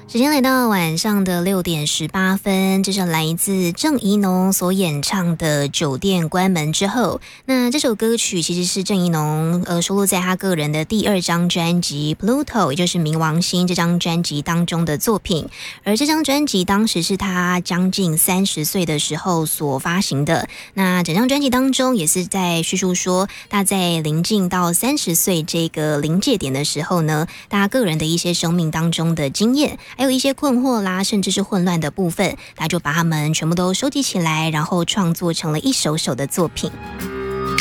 时间来到晚上的6:18，这是来自郑宜农所演唱的《酒店关门之后》。那这首歌曲其实是郑宜农收录在他个人的第2张专辑《Pluto》，也就是冥王星这张专辑当中的作品。而这张专辑当时是他将近30岁的时候所发行的。那整张专辑当中也是在叙述说，他在临近到30岁这个临界点的时候呢，大家个人的一些生命当中的经验，还有一些困惑啦，甚至是混乱的部分，他就把它们全部都收集起来，然后创作成了一首首的作品。